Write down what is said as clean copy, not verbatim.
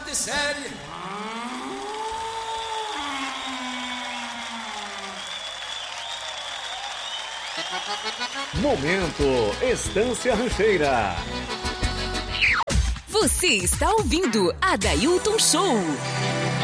de série. Momento Estância Rancheira. Você está ouvindo Adailton Show.